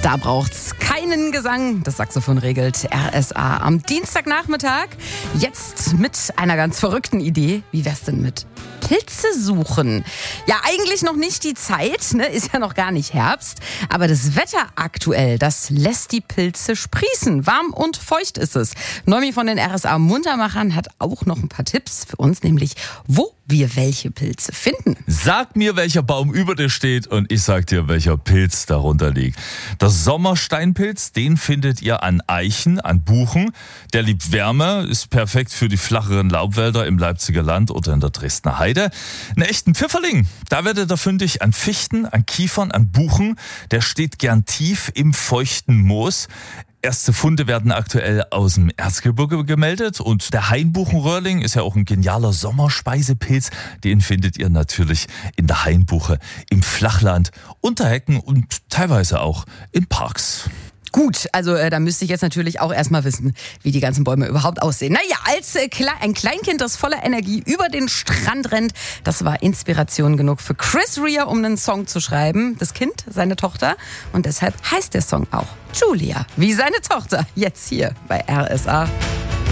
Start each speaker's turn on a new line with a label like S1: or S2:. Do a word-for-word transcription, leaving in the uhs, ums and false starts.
S1: Da braucht's keinen Gesang. Das Saxophon regelt R S A am Dienstagnachmittag. Jetzt mit einer ganz verrückten Idee. Wie wär's denn mit Pilze suchen? Ja, eigentlich noch nicht die Zeit, ne? Ist ja noch gar nicht Herbst. Aber das Wetter aktuell, das lässt die Pilze sprießen. Warm und feucht ist es. Noemi von den R S A Muntermachern hat auch noch ein paar Tipps für uns, nämlich wo wir welche Pilze finden.
S2: Sag mir, welcher Baum über dir steht und ich sag dir, welcher Pilz darunter liegt. Der Sommersteinpilz, den findet ihr an Eichen, an Buchen. Der liebt Wärme, ist perfekt für die flacheren Laubwälder im Leipziger Land oder in der Dresdner Heide. Einen echten Pfifferling, da werdet ihr fündig an Fichten, an Kiefern, an Buchen. Der steht gern tief im feuchten Moos. Erste Funde werden aktuell aus dem Erzgebirge gemeldet und der Hainbuchenröhrling ist ja auch ein genialer Sommerspeisepilz. Den findet ihr natürlich in der Hainbuche, im Flachland, unter Hecken und teilweise auch in Parks.
S1: Gut, also äh, da müsste ich jetzt natürlich auch erstmal wissen, wie die ganzen Bäume überhaupt aussehen. Naja, als äh, Kle- ein Kleinkind, das voller Energie über den Strand rennt, das war Inspiration genug für Chris Rea, um einen Song zu schreiben. Das Kind, seine Tochter. Und deshalb heißt der Song auch Julia, wie seine Tochter. Jetzt hier bei R S A.